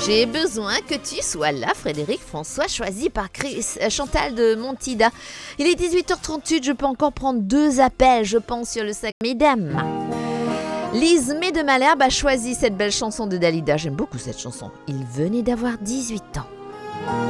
J'ai besoin que tu sois là, Frédéric François, choisi par Chantal de Montida. Il est 18h38, je peux encore prendre 2 appels, je pense, sur le sac. Mesdames, Lise May de Malherbe a choisi cette belle chanson de Dalida. J'aime beaucoup cette chanson. Il venait d'avoir 18 ans.